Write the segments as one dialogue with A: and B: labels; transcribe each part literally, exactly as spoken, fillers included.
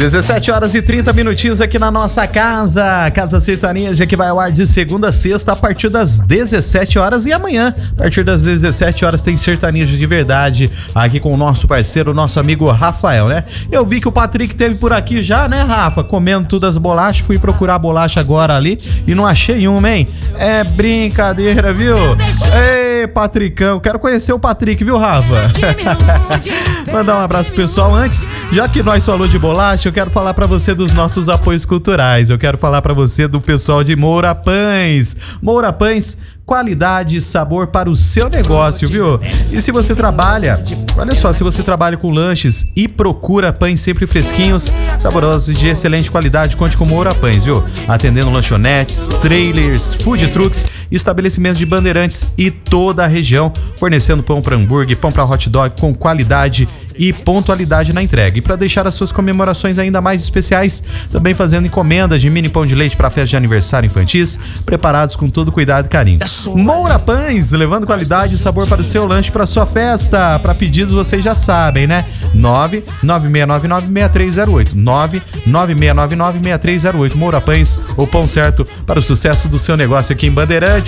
A: dezessete horas e trinta minutinhos aqui na nossa casa, Casa Sertaneja, que vai ao ar de segunda a sexta a partir das dezessete horas, e amanhã, a partir das dezessete horas, tem sertanejo de verdade aqui com o nosso parceiro, o nosso amigo Rafael, né? Eu vi que o Patrick teve por aqui já, né, Rafa? Comendo todas as bolachas, fui procurar bolacha agora ali e não achei uma, hein? É brincadeira, viu? Ei, Patricão, quero conhecer o Patrick, viu, Rafa? Mandar um abraço pro pessoal. Antes, já que nós falou de bolacha, eu quero falar pra você dos nossos apoios culturais. Eu quero falar pra você do pessoal de Moura Pães. Moura Pães, qualidade e sabor para o seu negócio, viu? E se você trabalha, olha só, se você trabalha com lanches e procura pães sempre fresquinhos, saborosos e de excelente qualidade, conte com Moura Pães, viu? Atendendo lanchonetes, trailers, food trucks, estabelecimentos de Bandeirantes e toda a região, fornecendo pão para hambúrguer, pão para hot dog com qualidade e pontualidade na entrega. E para deixar as suas comemorações ainda mais especiais, também fazendo encomendas de mini pão de leite para festa de aniversário infantis, preparados com todo cuidado e carinho. Moura Pães, levando qualidade e sabor para o seu lanche, para sua festa. Para pedidos, vocês já sabem, né? nove nove seis nove nove seis três zero oito nove nove seis nove nove seis três zero oito. Moura Pães, o pão certo para o sucesso do seu negócio aqui em Bandeirantes.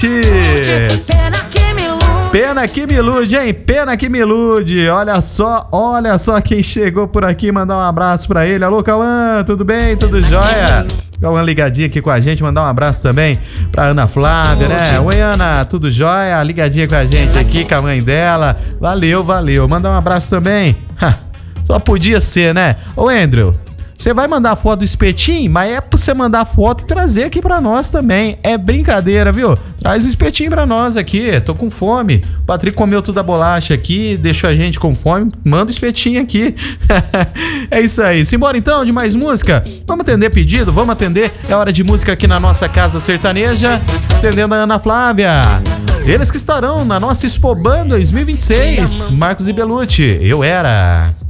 A: Pena que me ilude, hein? Pena que me ilude. Olha só, olha só quem chegou por aqui. Mandar um abraço pra ele. Alô, Cauã, tudo bem? Tudo jóia? Cauã ligadinha aqui com a gente. Mandar um abraço também pra Ana Flávia, né? Oi, Ana, tudo jóia? Ligadinha com a gente aqui, com a mãe dela. Valeu, valeu. Mandar um abraço também. Só podia ser, né? Ô, Andrew, você vai mandar foto do espetinho, mas é pra você mandar foto e trazer aqui pra nós também. É brincadeira, viu? Traz o espetinho pra nós aqui. Tô com fome. O Patrick comeu toda a bolacha aqui, deixou a gente com fome. Manda o espetinho aqui. É isso aí. Simbora então de mais música? Vamos atender pedido? Vamos atender. É hora de música aqui na nossa Casa Sertaneja. Atendendo a Ana Flávia. Eles que estarão na nossa Expoban dois mil e vinte e seis. Marcos e Belucci. Eu era...